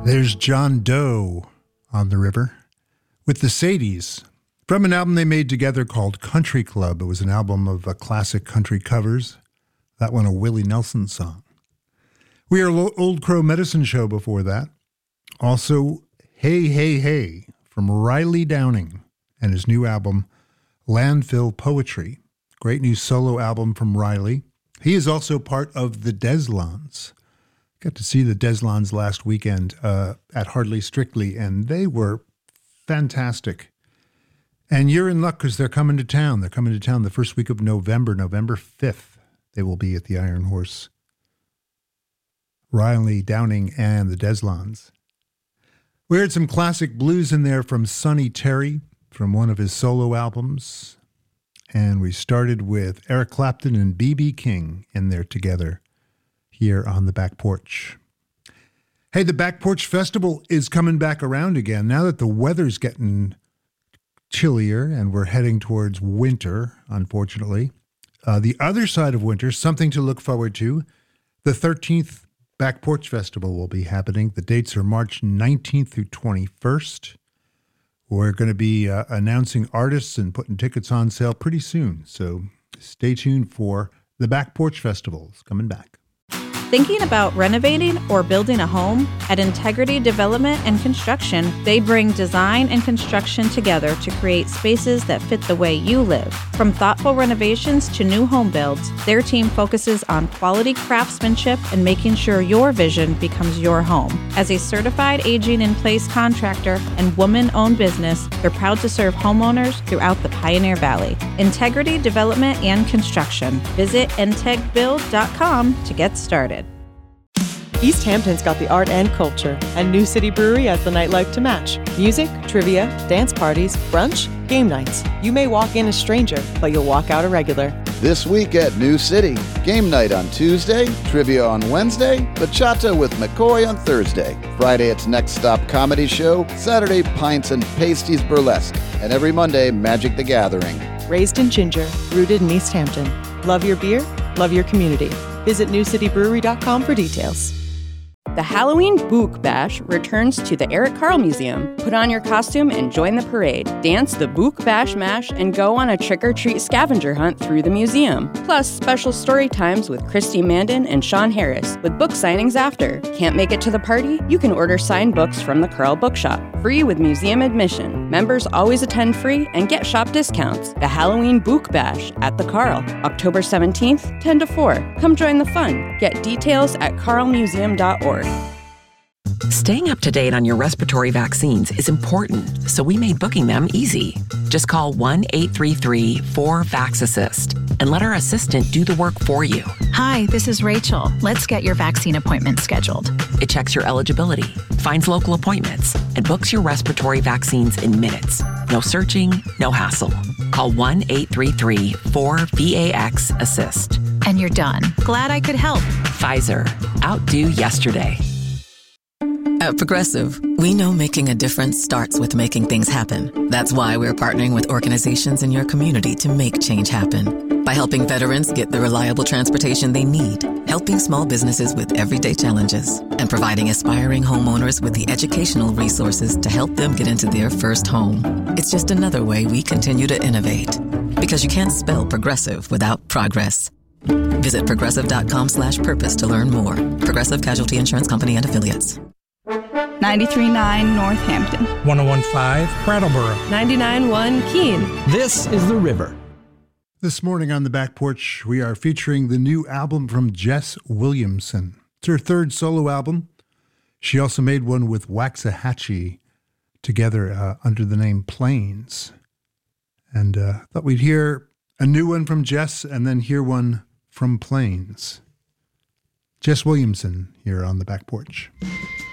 There's John Doe on the river with the Sadies from an album they made together called Country Club. It was an album of classic country covers. That one, a Willie Nelson song. We are Old Crow Medicine Show before that. Also, Hey, Hey, Hey from Riley Downing and his new album, Landfill Poetry. Great new solo album from Riley. He is also part of the Deslons. Got to see the Deslons last weekend at Hardly Strictly, and they were fantastic. And you're in luck because they're coming to town. They're coming to town the first week of November, November 5th. They will be at the Iron Horse. Riley Downing and the Deslons. We heard some classic blues in there from Sonny Terry from one of his solo albums. And we started with Eric Clapton and B.B. King in there together here on the Back Porch. Hey, the Back Porch Festival is coming back around again now that the weather's getting chillier and we're heading towards winter, unfortunately. The other side of winter, something to look forward to. The 13th Back Porch Festival will be happening. The dates are March 19th through 21st. We're going to be announcing artists and putting tickets on sale pretty soon. So stay tuned for the Back Porch Festival. It's coming back. Thinking about renovating or building a home? At Integrity Development and Construction, they bring design and construction together to create spaces that fit the way you live. From thoughtful renovations to new home builds, their team focuses on quality craftsmanship and making sure your vision becomes your home. As a certified aging-in-place contractor and woman-owned business, they're proud to serve homeowners throughout the Pioneer Valley. Integrity Development and Construction. Visit integbuild.com to get started. East Hampton's got the art and culture, and New City Brewery has the nightlife to match. Music, trivia, dance parties, brunch, game nights. You may walk in a stranger, but you'll walk out a regular. This week at New City, game night on Tuesday, trivia on Wednesday, bachata with McCoy on Thursday. Friday, it's Next Stop Comedy Show. Saturday, Pints and Pasties Burlesque. And every Monday, Magic the Gathering. Raised in Ginger, rooted in East Hampton. Love your beer, love your community. Visit newcitybrewery.com for details. The Halloween Book Bash returns to the Eric Carle Museum. Put on your costume and join the parade. Dance the Book Bash Mash and go on a trick-or-treat scavenger hunt through the museum. Plus, special story times with Christy Mandan and Sean Harris, with book signings after. Can't make it to the party? You can order signed books from the Carle Bookshop. Free with museum admission. Members always attend free and get shop discounts. The Halloween Book Bash at the Carle, October 17th, 10 to 4. Come join the fun. Get details at carlemuseum.org. Staying up to date on your respiratory vaccines is important, so we made booking them easy. Just call 1-833-4-VAX-ASSIST and let our assistant do the work for you. Hi, this is Rachel. Let's get your vaccine appointment scheduled. It checks your eligibility, finds local appointments, and books your respiratory vaccines in minutes. No searching, no hassle. Call 1-833-4-VAX-ASSIST. And you're done. Glad I could help. Pfizer. Outdo yesterday. At Progressive, we know making a difference starts with making things happen. That's why we're partnering with organizations in your community to make change happen. By helping veterans get the reliable transportation they need, helping small businesses with everyday challenges, and providing aspiring homeowners with the educational resources to help them get into their first home. It's just another way we continue to innovate. Because you can't spell progressive without progress. Visit progressive.com/purpose to learn more. Progressive Casualty Insurance Company and Affiliates. 93.9 Northampton. 101.5 Brattleboro. 99.1 Keene. This is The River. This morning on the Back Porch, we are featuring the new album from Jess Williamson. It's her third solo album. She also made one with Waxahachie together under the name Plains. And thought we'd hear a new one from Jess and then hear one from Plains. Jess Williamson here on the Back Porch.